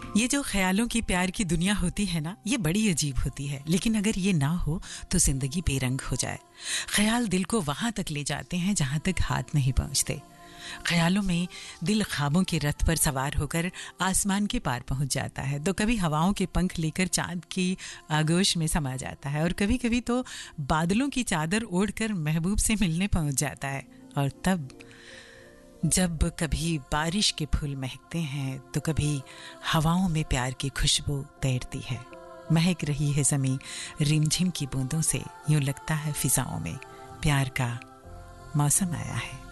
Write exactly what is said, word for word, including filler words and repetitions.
ये जो ख्यालों की प्यार की दुनिया होती है ना, ये बड़ी अजीब होती है, लेकिन अगर ये ना हो तो जिंदगी बेरंग हो जाए। ख्याल दिल को वहां तक ले जाते हैं जहां तक हाथ नहीं पहुंचते। ख्यालों में दिल ख्वाबों के रथ पर सवार होकर आसमान के पार पहुंच जाता है, तो कभी हवाओं के पंख लेकर चांद की आगोश में समा जाता है, और कभी कभी तो बादलों की चादर ओढ़कर महबूब से मिलने पहुंच जाता है। और तब जब कभी बारिश के फूल महकते हैं तो कभी हवाओं में प्यार की खुशबू तैरती है। महक रही है ज़मीं रिमझिम की बूंदों से, यूं लगता है फिजाओं में प्यार का मौसम आया है।